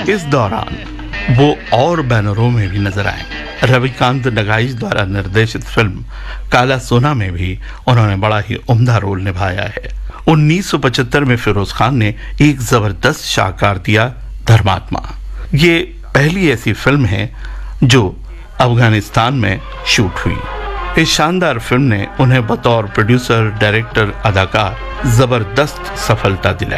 इस दौरान वो और बैनरों में भी नजर आए। रविकांत नगाइश द्वारा निर्देशित फिल्म काला सोना में भी उन्होंने बड़ा ही उम्दा रोल निभाया है। 1975 में फिरोज खान ने एक जबरदस्त शाहकार दिया, धर्मात्मा। ये पहली ऐसी फिल्म है जो अफगानिस्तान में शूट हुई। इस शानदार फिल्म ने उन्हें बतौर प्रोड्यूसर, डायरेक्टर, अदाकार जबरदस्त सफलता दिलाई।